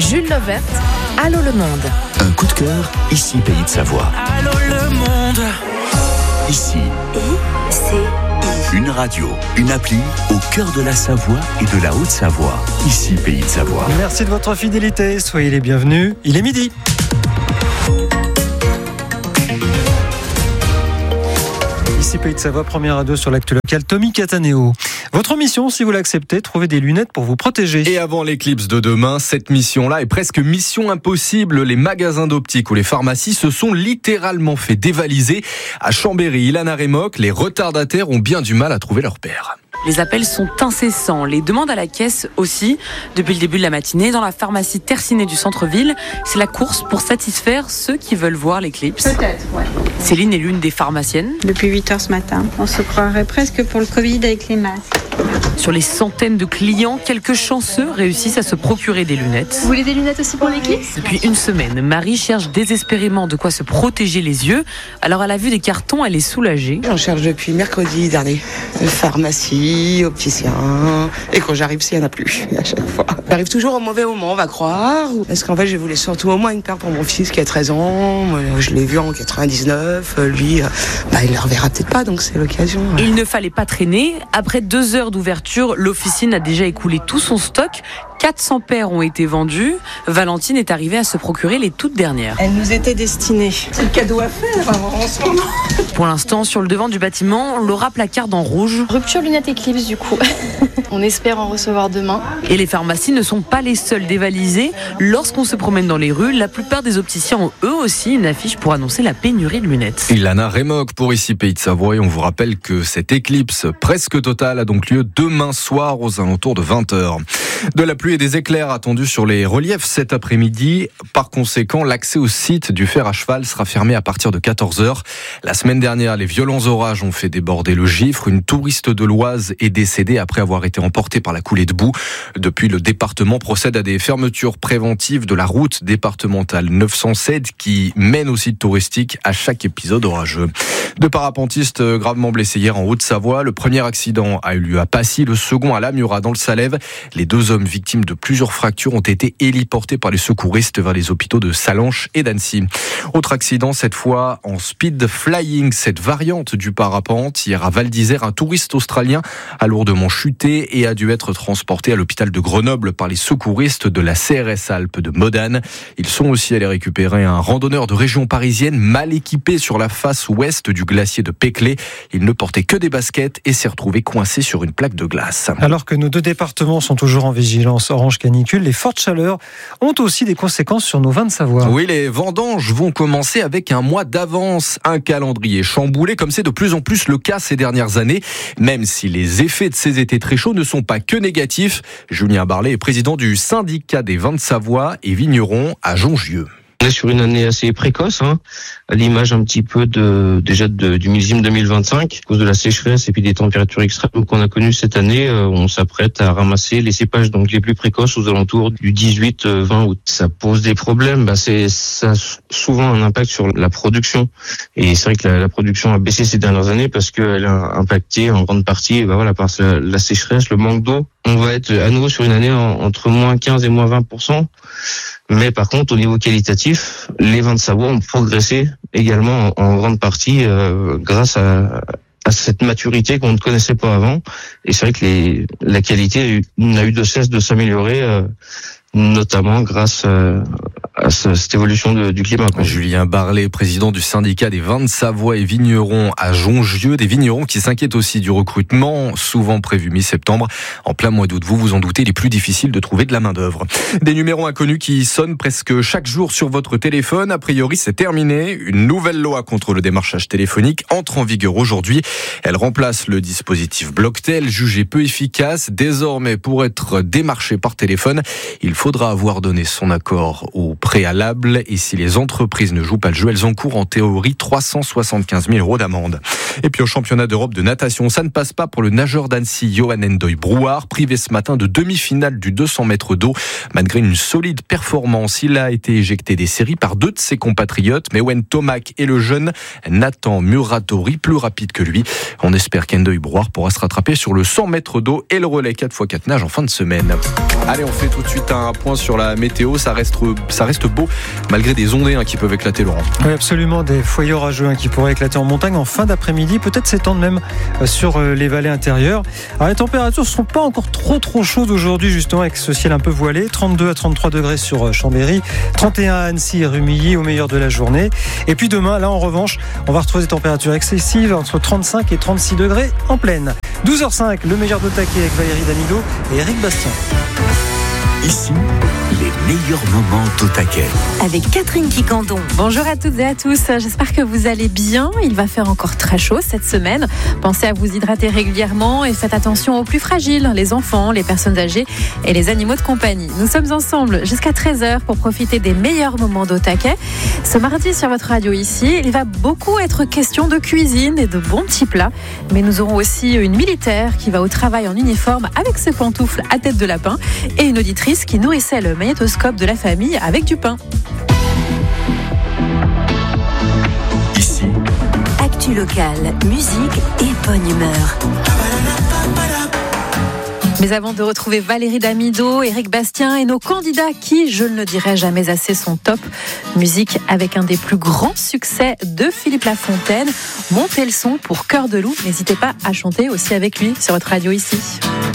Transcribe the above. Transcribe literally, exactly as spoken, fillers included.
Jules Lovert, Allô le monde. Un coup de cœur, ici Pays de Savoie. Allô le monde. Ici, I, C, I. une radio, une appli au cœur de la Savoie et de la Haute-Savoie. Ici Pays de Savoie. Merci de votre fidélité, soyez les bienvenus. Il est midi. Ici Pays de Savoie, première radio sur l'actu local, Tommy Cataneo. Votre mission, si vous l'acceptez, trouver des lunettes pour vous protéger. Et avant l'éclipse de demain, cette mission-là est presque mission impossible. Les magasins d'optique ou les pharmacies se sont littéralement fait dévaliser. À Chambéry, Ilana Remoc, les retardataires ont bien du mal à trouver leur paire. Les appels sont incessants, les demandes à la caisse aussi. Depuis le début de la matinée, dans la pharmacie Tercinet du centre-ville, c'est la course pour satisfaire ceux qui veulent voir l'éclipse. Peut-être, ouais. Céline est l'une des pharmaciennes. Depuis huit heures ce matin, on se croirait presque pour le Covid avec les masques. Sur les centaines de clients, quelques chanceux réussissent à se procurer des lunettes. Vous voulez des lunettes aussi pour l'éclipse ? Depuis une semaine, Marie cherche désespérément de quoi se protéger les yeux. Alors à la vue des cartons, elle est soulagée. J'en cherche depuis mercredi dernier. Pharmacie, opticien. Et quand j'arrive, il n'y en a plus à chaque fois. J'arrive toujours au mauvais moment, on va croire. Parce qu'en fait, je voulais surtout au moins une paire pour mon fils qui a treize ans. Je l'ai vu en quatre-vingt-dix-neuf. Lui, bah, il ne le reverra peut-être pas, donc c'est l'occasion. Il ne fallait pas traîner. Après deux heures d'ouverture, l'officine a déjà écoulé tout son stock. quatre cents paires ont été vendues. Valentine est arrivée à se procurer les toutes dernières. Elle nous était destinée. C'est le cadeau à faire en ce moment. Pour l'instant, sur le devant du bâtiment, Laura placarde en rouge. Rupture lunettes éclipse du coup. On espère en recevoir demain. Et les pharmacies ne sont pas les seules dévalisées. Lorsqu'on se promène dans les rues, la plupart des opticiens ont eux aussi une affiche pour annoncer la pénurie de lunettes. Ilana Remoc pour Ici Pays de Savoie. Et on vous rappelle que cette éclipse presque totale a donc lieu demain soir aux alentours de vingt heures. De la pluie et des éclairs attendus sur les reliefs cet après-midi. Par conséquent, l'accès au site du fer à cheval sera fermé à partir de quatorze heures. La semaine dernière, les violents orages ont fait déborder le Gifre. Une touriste de l'Oise est décédée après avoir été emportée par la coulée de boue. Depuis, le département procède à des fermetures préventives de la route départementale neuf cent sept qui mène au site touristique à chaque épisode orageux. Deux parapentistes gravement blessés hier en Haute-Savoie. Le premier accident a eu lieu à Passy, le second à Lamurat dans le Salève. Les deux hommes victimes de plusieurs fractures ont été héliportés par les secouristes vers les hôpitaux de Sallanches et d'Annecy. Autre accident, cette fois en speed flying, cette variante du parapente. Hier à Val d'Isère, un touriste australien a lourdement chuté et a dû être transporté à l'hôpital de Grenoble par les secouristes de la C R S Alpes de Modane. Ils sont aussi allés récupérer un randonneur de région parisienne mal équipé sur la face ouest du glacier de Péclé. Il ne portait que des baskets et s'est retrouvé coincé sur une plaque de glace. Alors que nos deux départements sont toujours en vigilance orange canicule, les fortes chaleurs ont aussi des conséquences sur nos vins de Savoie. Oui, les vendanges vont commencer avec un mois d'avance. Un calendrier chamboulé, comme c'est de plus en plus le cas ces dernières années, même si les effets de ces étés très chauds ne sont pas que négatifs. Julien Barlet est président du syndicat des vins de Savoie et vignerons à Jongieux. On est sur une année assez précoce, hein, à l'image un petit peu de déjà de, du millésime deux mille vingt-cinq. À cause de la sécheresse et puis des températures extrêmes qu'on a connues cette année, euh, on s'apprête à ramasser les cépages donc les plus précoces aux alentours du dix-huit vingt août. Ça pose des problèmes, bah c'est ça a souvent un impact sur la production. Et c'est vrai que la, la production a baissé ces dernières années parce qu'elle a impacté en grande partie bah voilà, par la, la sécheresse, le manque d'eau. On va être à nouveau sur une année en, entre moins quinze et moins vingt pour cent. Mais par contre, au niveau qualitatif, les vins de Savoie ont progressé également en, en grande partie euh, grâce à, à cette maturité qu'on ne connaissait pas avant. Et c'est vrai que les, la qualité n'a eu de cesse de s'améliorer, euh, notamment grâce euh, à cette évolution de, du climat. Quoi. Julien Barlet, président du syndicat des vins de Savoie et vignerons à Jongieux, des vignerons qui s'inquiètent aussi du recrutement, souvent prévu mi-septembre. En plein mois d'août, vous vous en doutez, il est plus difficile de trouver de la main-d'œuvre. Des numéros inconnus qui sonnent presque chaque jour sur votre téléphone. A priori, c'est terminé. Une nouvelle loi contre le démarchage téléphonique entre en vigueur aujourd'hui. Elle remplace le dispositif Blocktel, jugé peu efficace. Désormais, pour être démarché par téléphone, il faudra avoir donné son accord au préalable. Et si les entreprises ne jouent pas le jeu, elles encourent en théorie trois cent soixante-quinze mille euros d'amende. Et puis au championnat d'Europe de natation, ça ne passe pas pour le nageur d'Annecy, Johan Endoy Brouard, privé ce matin de demi-finale du deux cents mètres d'eau. Malgré une solide performance, il a été éjecté des séries par deux de ses compatriotes, Mewen Tomac et le jeune Nathan Muratori, plus rapide que lui. On espère qu'Endoy Brouard pourra se rattraper sur le cent mètres d'eau et le relais quatre par quatre nage en fin de semaine. Allez, on fait tout de suite un un point sur la météo, ça reste, ça reste beau malgré des ondées hein, qui peuvent éclater, Laurent. Oui, absolument, des foyers orageux hein, qui pourraient éclater en montagne en fin d'après-midi, peut-être s'étendre même sur les vallées intérieures. Alors, les températures ne sont pas encore trop trop chaudes aujourd'hui, justement, avec ce ciel un peu voilé. trente-deux à trente-trois degrés sur Chambéry, trente et un à Annecy et Rumilly au meilleur de la journée. Et puis demain, là en revanche, on va retrouver des températures excessives entre trente-cinq et trente-six degrés en pleine. douze heures cinq, le meilleur de taquet avec Valérie Damido et Eric Bastien. Ici, les meilleurs moments au taquet. Avec Catherine Quicandon. Bonjour à toutes et à tous, j'espère que vous allez bien. Il va faire encore très chaud cette semaine. Pensez à vous hydrater régulièrement et faites attention aux plus fragiles, les enfants, les personnes âgées et les animaux de compagnie. Nous sommes ensemble jusqu'à treize heures pour profiter des meilleurs moments d'au taquet. Ce mardi sur votre radio ici, il va beaucoup être question de cuisine et de bons petits plats. Mais nous aurons aussi une militaire qui va au travail en uniforme avec ses pantoufles à tête de lapin et une auditrice qui nourrissait le magnétoscope de la famille avec du pain. Ici, Actu locale, musique et bonne humeur. Mais avant de retrouver Valérie Damido, Eric Bastien et nos candidats qui, je ne le dirai jamais assez, sont top. Musique avec un des plus grands succès de Philippe Lafontaine. Montez le son pour Cœur de loup. N'hésitez pas à chanter aussi avec lui sur votre radio ici.